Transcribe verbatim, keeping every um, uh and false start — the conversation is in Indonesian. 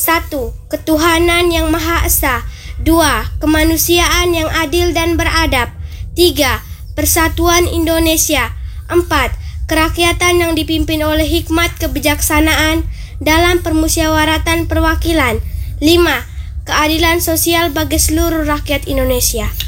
Satu, ketuhanan yang Maha Esa. Dua, kemanusiaan yang adil dan beradab. Tiga, persatuan Indonesia. Empat, kerakyatan yang dipimpin oleh hikmat kebijaksanaan dalam permusyawaratan perwakilan. Lima, keadilan sosial bagi seluruh rakyat Indonesia.